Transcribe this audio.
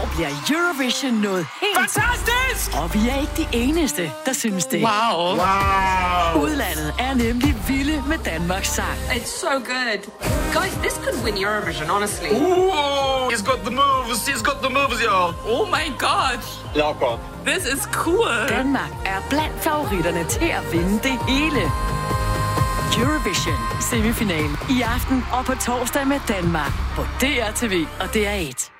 år bliver Eurovision noget helt... Fantastisk! Og vi er ikke de eneste, der synes det. Wow. Udlandet er nemlig vilde med Danmarks sang. It's so good. Guys, this could win Eurovision, honestly. Ooh, he's got the moves. He's got the moves, y'all. Oh my god. Jakob. This is cool. Danmark er blandt favoritterne til at vinde det hele. Eurovision semifinal i aften og på torsdag med Danmark på DRTV og DR1.